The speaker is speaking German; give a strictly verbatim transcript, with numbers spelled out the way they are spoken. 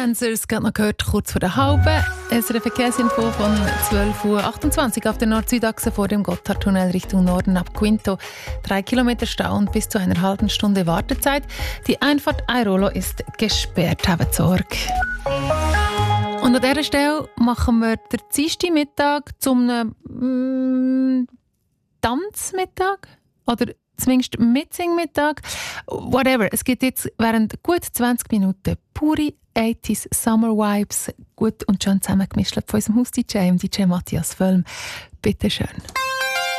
Dancers, gerade noch gehört, kurz vor der halben. Es ist eine Verkehrsinfo von zwölf Uhr achtundzwanzig auf der Nord-Süd-Achse vor dem Gotthardtunnel Richtung Norden ab Quinto. Drei Kilometer Stau und bis zu einer halben Stunde Wartezeit. Die Einfahrt Airolo ist gesperrt. Habt Sorge. Und an dieser Stelle machen wir den Dienstagmittag zum mm, Tanzmittag oder zumindest Mitsingmittag. Whatever. Es gibt jetzt während gut zwanzig Minuten pure achtziger Summer Vibes, gut und schön zusammengemischt von unserem Haus-D J, D J Matthias Völm. Bitte schön.